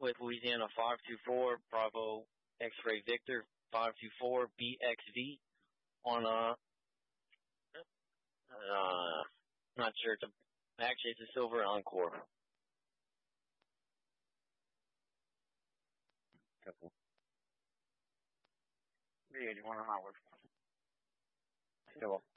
with Louisiana 524 Bravo X-Ray Victor 524 BXV on not sure. Actually, it's a silver Encore. Couple. 381 on our. Hello.